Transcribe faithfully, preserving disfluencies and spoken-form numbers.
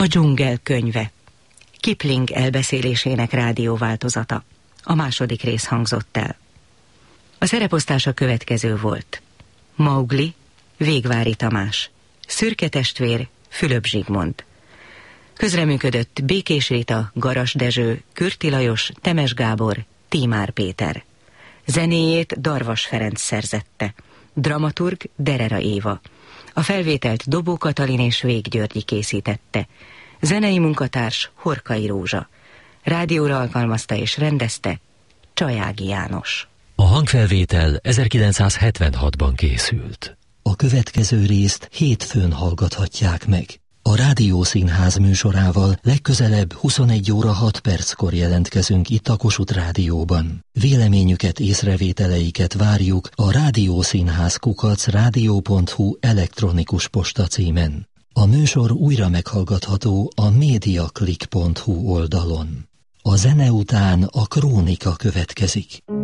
A dzsungel könyve. Kipling elbeszélésének rádióváltozata. A második rész hangzott el. A szereposztás a következő volt. Maugli, Végvári Tamás, Szürke testvér, Fülöp Zsigmond. Közreműködött Békés Rita, Garas Dezső, Kürti Lajos, Temes Gábor, Tímár Péter. Zenéjét Darvas Ferenc szerzette. Dramaturg Derera Éva. A felvételt Dobó Katalin és Vég Györgyi készítette. Zenei munkatárs Horkai Rózsa. Rádióra alkalmazta és rendezte Csajági János. A hangfelvétel ezerkilencszázhetvenhatban készült. A következő részt hétfőn hallgathatják meg. A Rádiószínház műsorával legközelebb huszonegy óra hat perckor jelentkezünk itt a Kossuth Rádióban. Véleményüket, észrevételeiket várjuk a rádiószínház kukac rádió pont hu elektronikus posta címen. A műsor újra meghallgatható a mediaclick pont hu oldalon. A zene után a krónika következik.